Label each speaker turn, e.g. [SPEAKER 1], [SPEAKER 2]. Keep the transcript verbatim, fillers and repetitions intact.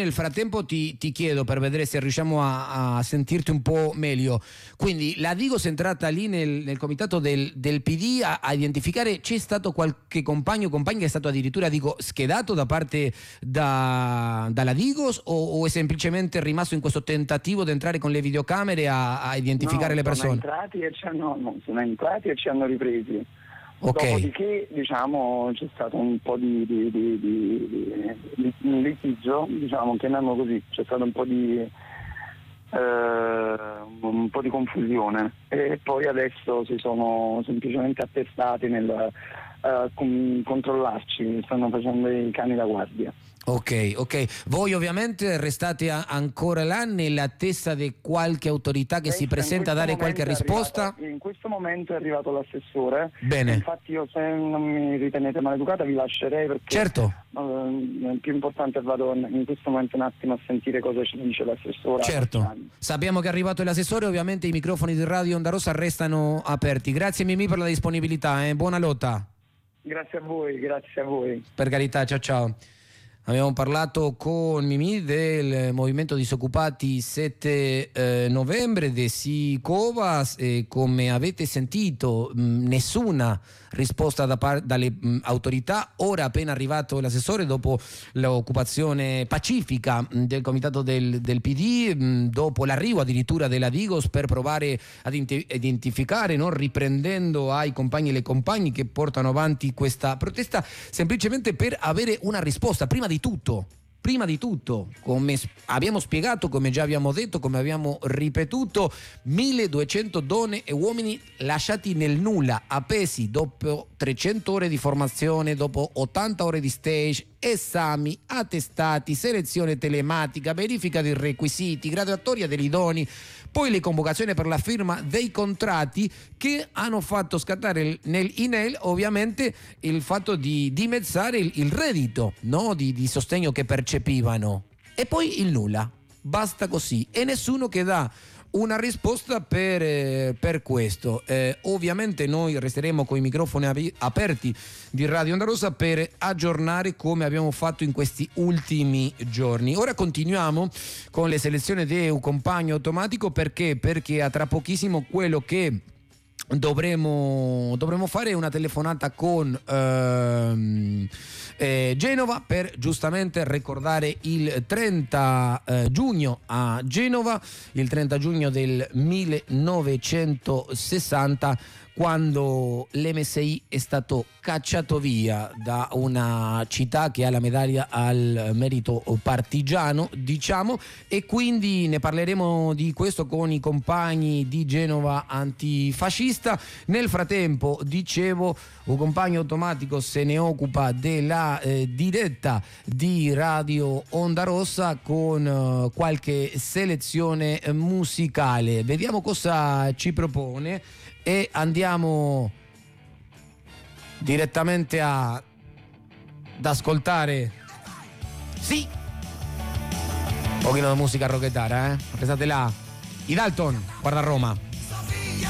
[SPEAKER 1] Nel frattempo ti, ti chiedo, per vedere se riusciamo a, a sentirti un po' meglio, quindi la Digos è entrata lì nel, nel comitato del, del P D a, a identificare, c'è stato qualche compagno o compagna che è stato addirittura, dico, schedato da parte da, dalla Digos o, o è semplicemente rimasto in questo tentativo di entrare con le videocamere a, a identificare
[SPEAKER 2] no,
[SPEAKER 1] le persone?
[SPEAKER 2] Sono entrati e ci hanno, no, sono entrati e ci hanno ripresi.
[SPEAKER 1] Okay.
[SPEAKER 2] Dopodiché diciamo c'è stato un po' di, di, di, di, di, di litigio, diciamo, chiamiamolo così, c'è stato un po' di eh, un po' di confusione e poi adesso si sono semplicemente attestati nel uh, con, controllarci, stanno facendo i cani da guardia.
[SPEAKER 1] Ok, ok. Voi ovviamente restate a, ancora là nell'attesa di qualche autorità che
[SPEAKER 2] Adesso
[SPEAKER 1] si presenta a dare qualche risposta?
[SPEAKER 2] Arrivato, in questo momento è arrivato l'assessore.
[SPEAKER 1] Bene.
[SPEAKER 2] Infatti io, se non mi ritenete maleducata, vi lascerei perché
[SPEAKER 1] certo.
[SPEAKER 2] uh, è più importante, vado in questo momento un attimo a sentire cosa ci dice l'assessore.
[SPEAKER 1] Certo. Sappiamo che è arrivato l'assessore, ovviamente i microfoni di Radio Onda Rossa restano aperti. Grazie Mimì per la disponibilità, eh. Buona lotta.
[SPEAKER 2] Grazie a voi, grazie a voi.
[SPEAKER 1] Per carità, ciao ciao. Abbiamo parlato con Mimì del Movimento Disoccupati sette eh, novembre di Sicovas e come avete sentito mh, nessuna risposta da par- dalle mh, autorità. Ora appena arrivato l'assessore dopo l'occupazione pacifica mh, del comitato del, del P D, mh, dopo l'arrivo addirittura della Digos per provare ad int- identificare, no? riprendendo ai compagni e le compagne che portano avanti questa protesta, semplicemente per avere una risposta. Prima di tutto, prima di tutto, come abbiamo spiegato, come già abbiamo detto, come abbiamo ripetuto, milleduecento donne e uomini lasciati nel nulla, appesi dopo trecento ore di formazione, dopo ottanta ore di stage, esami, attestati, selezione telematica, verifica dei requisiti, graduatoria degli idonei, poi le convocazioni per la firma dei contratti che hanno fatto scattare nel I N E L ovviamente il fatto di dimezzare il, il reddito, no? di, di sostegno che percepivano, e poi il nulla, basta così, e nessuno che dà una risposta per, eh, per questo. Eh, ovviamente noi resteremo con i microfoni ap- aperti di Radio Onda Rossa per aggiornare come abbiamo fatto in questi ultimi giorni. Ora continuiamo con le selezioni di un compagno automatico, perché? Perché a tra pochissimo quello che dovremo, dovremo fare una telefonata con ehm, eh, Genova per giustamente ricordare il trenta eh, giugno a Genova, il trenta giugno del millenovecentosessanta, quando l'M S I è stato cacciato via da una città che ha la medaglia al merito partigiano, diciamo, e quindi ne parleremo di questo con i compagni di Genova Antifascista. Nel frattempo, dicevo, un compagno automatico se ne occupa della eh, diretta di Radio Onda Rossa con eh, qualche selezione musicale. Vediamo cosa ci propone e andiamo direttamente a, ad ascoltare, sì, un pochino di musica rocchettara, eh? Pensate là, i Dalton, guarda Roma.